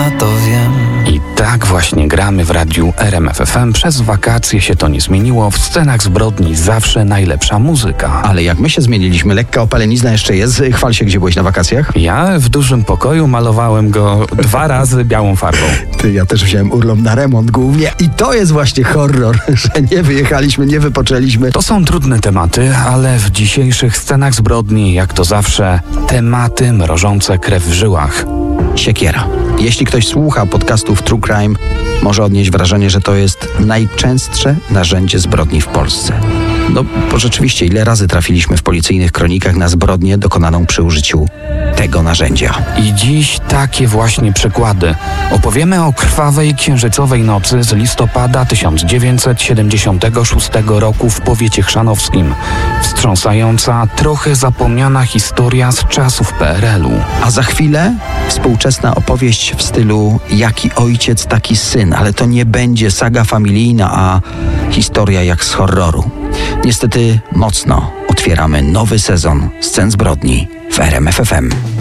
prawda, to wiem. I tak właśnie gramy w radiu RMF FM. Przez wakacje się to nie zmieniło. W scenach zbrodni zawsze najlepsza muzyka. Ale jak my się zmieniliśmy, lekka opalenizna jeszcze jest. Chwal się, gdzie byłeś na wakacjach? Ja w dużym pokoju malowałem go 2 razy białą farbą. Ja też wziąłem urlop na remont głównie. I to jest właśnie horror, że nie wyjechaliśmy, nie wypoczęliśmy. To są trudne tematy, ale w dzisiejszych scenach zbrodni, jak to zawsze, tematy mrożące krew w żyłach. Siekiera. Jeśli ktoś słucha podcastów True Crime, może odnieść wrażenie, że to jest najczęstsze narzędzie zbrodni w Polsce. No, bo rzeczywiście, ile razy trafiliśmy w policyjnych kronikach na zbrodnię dokonaną przy użyciu tego narzędzia. I dziś takie właśnie przykłady. Opowiemy o krwawej księżycowej nocy z listopada 1976 roku w powiecie chrzanowskim. Wstrząsająca, trochę zapomniana historia z czasów PRL-u. A za chwilę współczesna opowieść w stylu jaki ojciec, taki syn, ale to nie będzie saga familijna, a historia jak z horroru. Niestety mocno otwieramy nowy sezon Scen zbrodni w RMF FM.